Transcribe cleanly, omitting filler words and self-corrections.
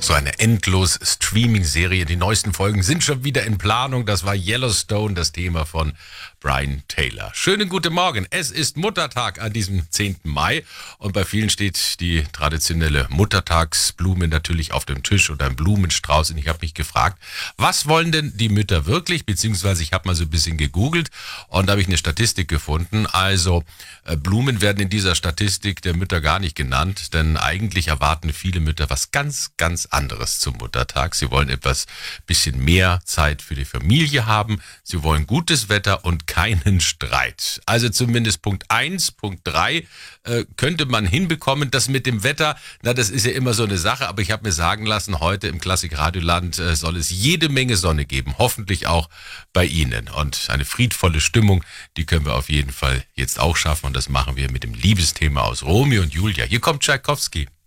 So eine endlos Streaming-Serie. Die neuesten Folgen sind schon wieder in Planung. Das war Yellowstone, das Thema von Brian Taylor. Schönen guten Morgen. Es ist Muttertag an diesem 10. Mai und bei vielen steht die traditionelle Muttertagsblume natürlich auf dem Tisch oder ein Blumenstrauß. Und ich habe mich gefragt, was wollen denn die Mütter wirklich? Beziehungsweise ich habe mal so ein bisschen gegoogelt und da habe ich eine Statistik gefunden. Also Blumen werden in dieser Statistik der Mütter gar nicht genannt, denn eigentlich erwarten viele Mütter was ganz, ganz anderes zum Muttertag. Sie wollen etwas bisschen mehr Zeit für die Familie haben. Sie wollen gutes Wetter und keinen Streit. Also zumindest Punkt 1, Punkt 3 könnte man hinbekommen. Das mit dem Wetter, na, das ist ja immer so eine Sache, aber ich habe mir sagen lassen, heute im Klassik-Radioland soll es jede Menge Sonne geben. Hoffentlich auch bei Ihnen. Und eine friedvolle Stimmung, die können wir auf jeden Fall jetzt auch schaffen. Und das machen wir mit dem Liebesthema aus Romeo und Julia. Hier kommt Tschaikowski.